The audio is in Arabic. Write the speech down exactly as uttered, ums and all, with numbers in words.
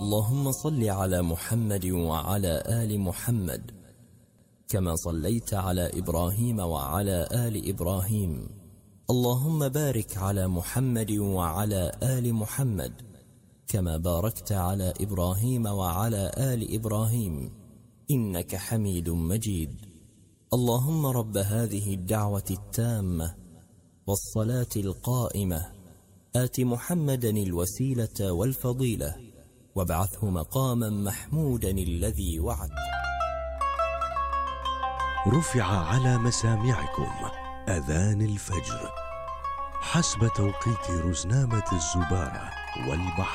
اللهم صل على محمد وعلى آل محمد كما صليت على إبراهيم وعلى آل إبراهيم. اللهم بارك على محمد وعلى آل محمد كما باركت على إبراهيم وعلى آل إبراهيم إنك حميد مجيد. اللهم رب هذه الدعوة التامة والصلاة القائمة آت محمدا الوسيلة والفضيلة وابعثه مقاما محمودا الذي وعدت. رفع على مسامعكم أذان الفجر حسب توقيت رزنامة الزبارة والبحر.